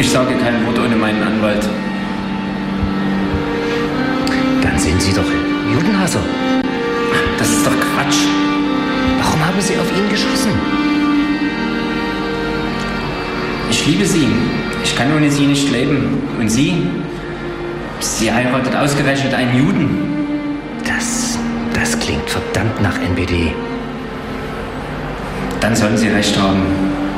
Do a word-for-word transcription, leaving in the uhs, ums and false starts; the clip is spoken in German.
Ich sage kein Wort ohne meinen Anwalt. Dann sind Sie doch Judenhasser. Das ist doch Quatsch. Warum haben Sie auf ihn geschossen? Ich liebe sie. Ich kann ohne sie nicht leben. Und sie? Sie heiratet ausgerechnet einen Juden. Das, das klingt verdammt nach N P D. Dann sollen Sie recht haben.